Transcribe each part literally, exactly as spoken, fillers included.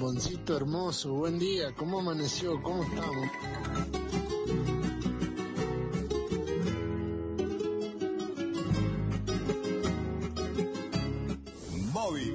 Juancito hermoso, buen día, ¿cómo amaneció? ¿Cómo estamos? Móvil.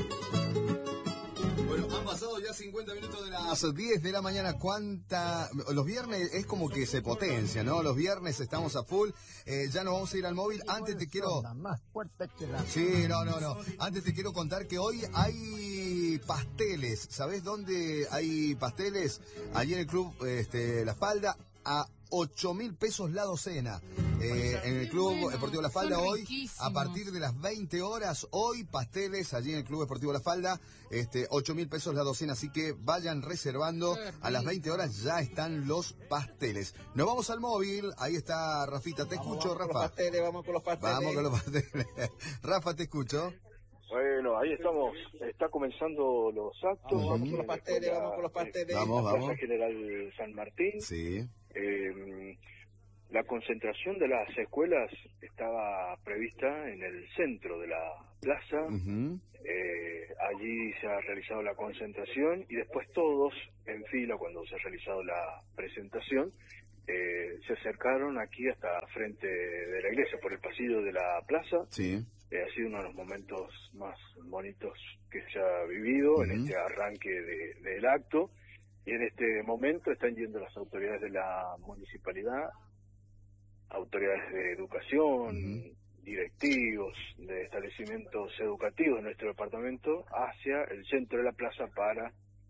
Bueno, han pasado ya cincuenta minutos de las diez de la mañana. ¿Cuánta? Los viernes es como que se potencia, ¿no? Los viernes estamos a full. Eh, ya nos vamos a ir al móvil. Antes te quiero... Más fuerte que la... Sí, no, no, no. Antes te quiero contar que hoy hay pasteles. ¿Sabés dónde hay pasteles? Allí en el club este, La Falda, a ocho mil pesos la docena. Eh, en el Club bueno, Deportivo La Falda hoy, a partir de las veinte horas, hoy pasteles allí en el Club Deportivo La Falda, este, ocho mil pesos la docena, así que vayan reservando, a las veinte horas ya están los pasteles. Nos vamos al móvil, ahí está Rafita, te vamos, escucho, vamos Rafa. Con los pasteles, vamos con los pasteles. Vamos con los pasteles. Rafa, te escucho. Bueno, ahí estamos, está comenzando los actos. Vamos, vamos con los pasteles, la, vamos con los pasteles. Vamos, Plaza vamos. General San Martín. Sí. Eh, la concentración de las escuelas estaba prevista en el centro de la plaza. Uh-huh. Eh, allí se ha realizado la concentración y después todos en fila, cuando se ha realizado la presentación, eh, se acercaron aquí hasta frente de la iglesia, por el pasillo de la plaza. Sí. Eh, ha sido uno de los momentos más bonitos que se ha vivido uh-huh. en este arranque de, del acto. Y en este momento están yendo las autoridades de la municipalidad, autoridades de educación, uh-huh. directivos de establecimientos educativos de nuestro departamento hacia el centro de la plaza para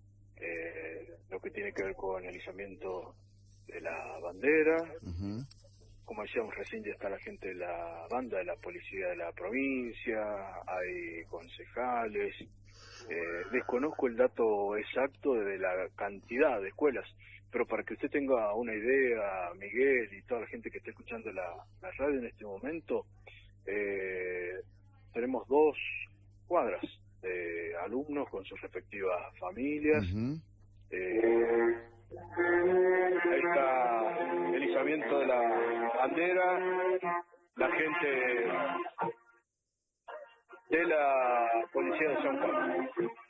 eh, lo que tiene que ver con el izamiento de la bandera. Uh-huh. Como decíamos recién, ya está la gente de la banda de la policía de la provincia, hay concejales. Eh, desconozco el dato exacto de la cantidad de escuelas, pero para que usted tenga una idea, Miguel y toda la gente que está escuchando la, la radio en este momento, eh, tenemos dos cuadras de alumnos con sus respectivas familias. Uh-huh. eh, ahí está el izamiento de la bandera, la gente de la policía de San Juan.